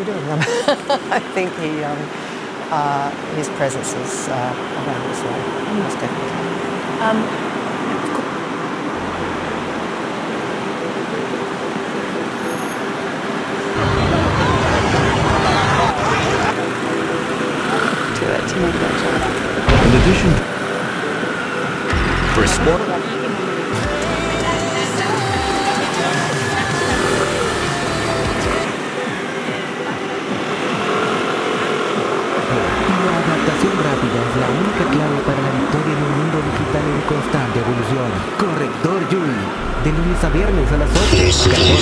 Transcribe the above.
doing? I think his presence is around as well, most definitely. To make that job. In addition, Chris Water. La adaptación rápida es la única clave para la victoria en un mundo digital en constante evolución. Corrector Yui, de lunes a viernes a las 8.